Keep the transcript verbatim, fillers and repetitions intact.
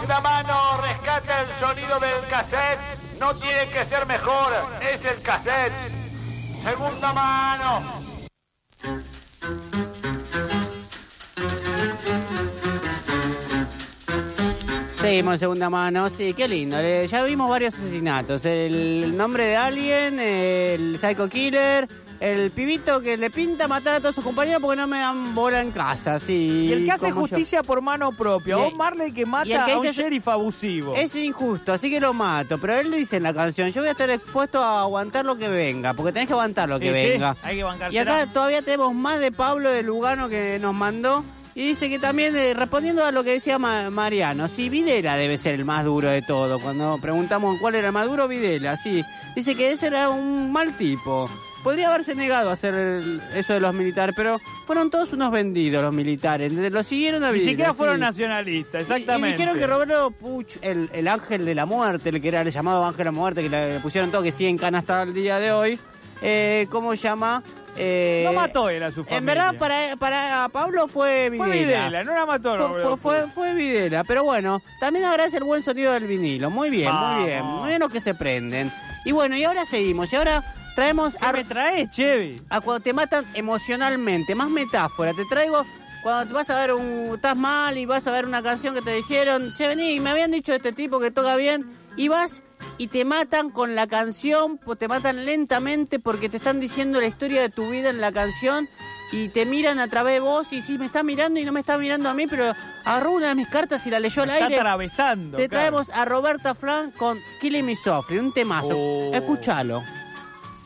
Segunda mano, rescata el sonido del cassette. No tiene que ser mejor, es el cassette. Segunda mano. Seguimos en segunda mano, sí, qué lindo. Eh, ya vimos varios asesinatos. El nombre de alguien, el Psycho Killer, el pibito que le pinta matar a todos sus compañeros porque no me dan bola en casa, sí. Y el que hace como justicia yo. por mano propia. Y- Bob Marley que mata y el que a un dice- sheriff abusivo. Es injusto, así que lo mato. Pero él dice en la canción, yo voy a estar expuesto a aguantar lo que venga, porque tenés que aguantar lo que Sí, sí, venga. hay que Y bancársela. acá todavía tenemos más de Pablo de Lugano que nos mandó. Y dice que también, eh, respondiendo a lo que decía Ma- Mariano, sí, Videla debe ser el más duro de todo. Cuando preguntamos cuál era el más duro, Videla, sí. Dice que ese era un mal tipo. Podría haberse negado a hacer el- eso de los militares, pero fueron todos unos vendidos los militares. Lo siguieron a Ni Videla. siquiera fueron sí. nacionalistas, Y- exactamente. Y, dijeron que Roberto Puch, el, el ángel de la muerte, el que era el llamado ángel de la muerte, que le pusieron todo, que sigue en cana hasta el día de hoy, eh, ¿cómo se llama? Eh, No mató él a su familia. En verdad, para, para Pablo fue Videla. Fue Videla, no la mató Fue, Roberto fue, fue, fue Videla, pero bueno, también agradece el buen sonido del vinilo. Muy bien, Vamos. muy bien. Muy bien los que se prenden. Y bueno, y ahora seguimos. Y ahora traemos ¿Qué me traes, Chevy? a cuando te matan emocionalmente, más metáfora. Te traigo cuando te vas a ver un... estás mal y vas a ver una canción que te dijeron, che, vení, me habían dicho de este tipo que toca bien, y vas y te matan con la canción, pues te matan lentamente porque te están diciendo la historia de tu vida en la canción y te miran a través de vos y sí, me está mirando y no me está mirando a mí, pero agarró una de mis cartas y la leyó al Está aire. atravesando. Te claro. traemos a Roberta Flan con Killing Me Softly, un temazo. Oh. Escúchalo.